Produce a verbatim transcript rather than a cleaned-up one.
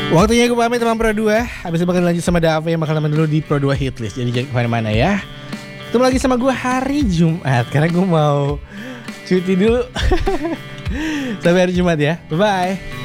Waktunya gue pamit sama Pro dua. Habis itu bakal lanjut sama Dave yang bakal nemenin dulu di Pro dua Hitlist. Jadi jangan kemana-mana ya. Ketemu lagi sama gue hari Jumat, karena gue mau cuti dulu. Sampai hari Jumat ya. Bye-bye.